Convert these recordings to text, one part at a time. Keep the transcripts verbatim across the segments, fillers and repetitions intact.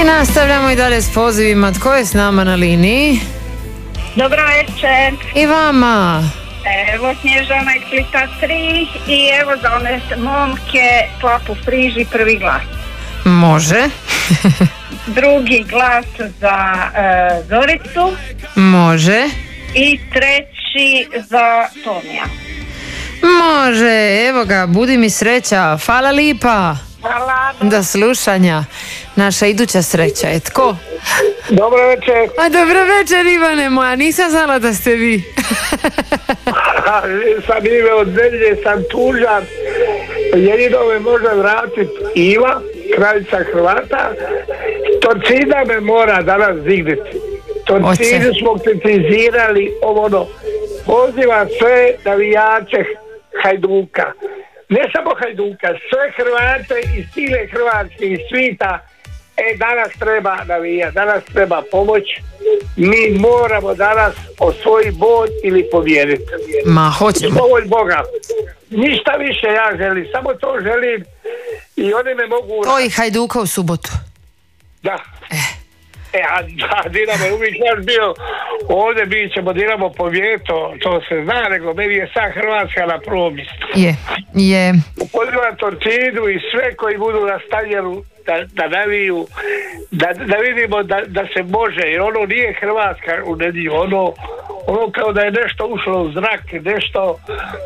I nastavljamo i dalje s pozivima. Tko je s nama na liniji? Dobro večer. I vama. Evo Snježana iz Splita tri i evo za one momke Klapu friži prvi glas. Može. Drugi glas za e, Zoricu. Može. I treći za Tomija. Može, evo ga, budi mi sreća. Hvala lipa. Hvala. Do slušanja. Naša iduća sreća je tko? Dobro večer. A dobro večer, Ivane moja, nisam znala da ste vi. Sam ime od Belje, sam tužan. Jedino me može vratiti Iva, kraljica Hrvata. Torcida me mora danas digniti. Torcidu smo kritizirali, ono, pozivam sve navijače Hajduka. Ne samo Hajduka, sve Hrvate iz cijele Hrvatske, iz svita. E, danas treba navijati, danas treba pomoć. Mi moramo danas osvojiti bod ili pobijediti. Ma, hoćemo. Pomoć Boga. Ništa više ja želim, samo to želim i oni me mogu... To i Hajduka u subotu. Da. Eh. E, a, a Dinamo je uvijek naš bio, ovdje mi ćemo Dinamo pobijediti, to, to se zna, nego meni je sad Hrvatska na prvom mjestu. Je, je. Pozivam Torcidu i sve koji budu na stadionu da, da naviju, da, da vidimo da, da se može, jer ono nije Hrvatska u nedjelju, ono, ono kao da je nešto ušlo u zrak, nešto,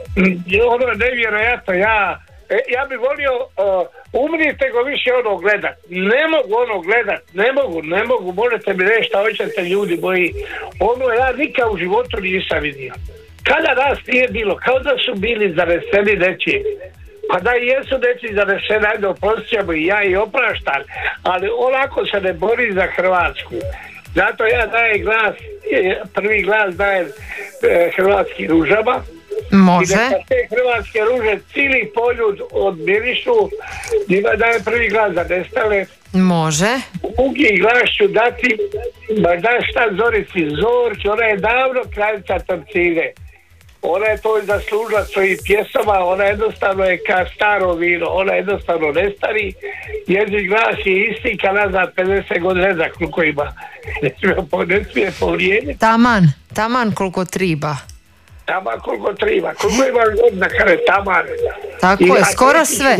ono je nevjerojatno, ja... Ja bih volio uh, umrite go više ono gledat. Ne mogu ono gledat, ne mogu, ne mogu, možete mi reći šta hoćete ljudi moji. Ono ja nikad u životu nisam vidio. Kada nas nije bilo, kao da su bili zaneseni neći. Pa da i jesu neći zaneseni, ajde oprostit i ja i opraštam, ali onako se ne bori za Hrvatsku. Zato ja dajem glas, prvi glas dajem eh, hrvatskim ružama. Može. I da te hrvatske ruže cijeli poljud odmirišu, njima daje prvi glas za nestale. Može. Drugi glas ću dati, ma da šta Zorici Zorki, ona je davno kraljica Torcide. Ona je to zaslužila svojih pjesama, ona jednostavno je kao staro vino, ona jednostavno ne stari. Njezin glas je isti kao nazad pedeset godina, ne znam koliko ima. Ne smije, ne smije povrijediti. Taman, taman koliko triba. Taman koliko treba, koliko imaš godina kare taman. Tako I, je, skoro sve.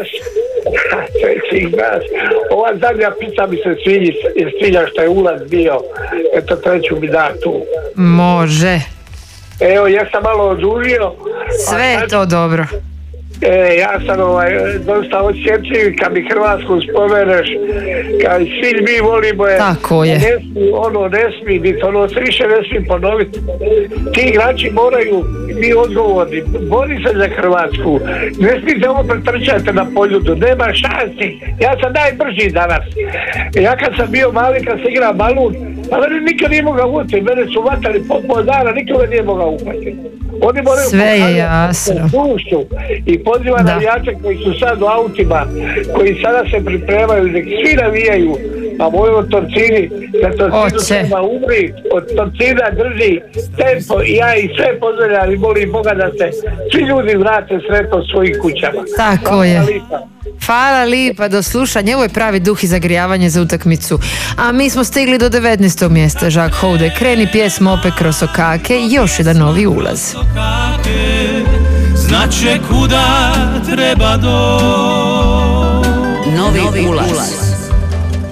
Treći glas. Ova zadnja pizza mi se sviđa, sviđa što je ulaz bio. Eto, treću mi da tu. Može. Evo, ja sam malo odužio. Sve je to dobro. E, ja sam ovaj, dosta osjetljiv, kad mi Hrvatsku spomeneš, kad svi mi volimo je, tako je. Ne smije, ono ne smije biti, ono se više ne smije ponoviti. Ti igrači moraju, mi odgovorni, bori se za Hrvatsku, ne smijete ovo pretrčati na poljudu, nema šansi, ja sam najbrži danas. Ja kad sam bio mali, kad sam igrao balun, pa mene nikad nije mogao uhvatiti, mene su vatali po pol dana, nikad me nije mogao uhvatiti. Oni moraju sve je jasno. I poziva navijače koji su sad u autima, koji sada se pripremaju, nek svi navijaju, a moju od Torcini, da Torcinu treba umri, od Torcina drži tempo i ja i sve pozdravljam i molim Boga da se svi ljudi vrate sretno svojim kućama. Tako Hvala je. Lipa. Hvala lipa, do slušanja. Ovo je pravi duh i zagrijavanje za utakmicu. A mi smo stigli do devetnaestog mjesta. Jacques Houde, kreni pjesmu opet kroz okake, još jedan novi ulaz. Znače kuda treba do. Novi, Novi ulaz. ulaz.